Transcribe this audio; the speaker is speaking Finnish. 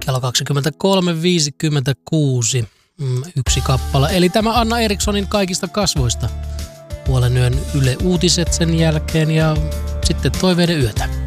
Kello 23.56. Yksi kappale. Eli tämä Anna Erikssonin Kaikista kasvoista. Puolen yön Yle Uutiset sen jälkeen ja sitten Toiveiden yötä.